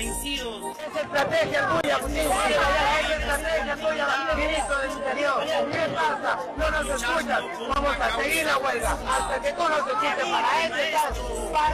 vencidos. Es estrategia tuya, es estrategia tuya, ministro del Interior. ¿Qué pasa? No nos escuchas. Vamos a seguir la huelga hasta que tú nos escuches para este caso.